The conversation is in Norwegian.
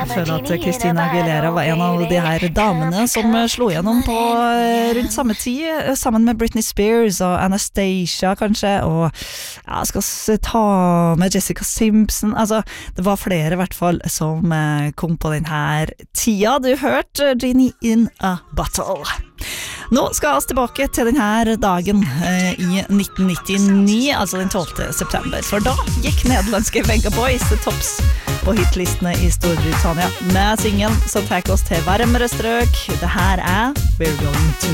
Jeg føler at Christina Aguilera var en av de her damene som slo gjennom på rundt samme tid, sammen med Britney Spears og Anastasia kanskje, og jeg skal ta med Jessica Simpson, altså det var flere I hvert fall som kom på den her tida. Du hørte Genie in a Bottle. Nå skal vi tilbake til denne dagen I 1999, altså den 12. september, for da gikk nederlandske Venga Boys til topps på hitlistene I Storbritannia med singelen som tar oss til varmere strøk. Det her We're Going To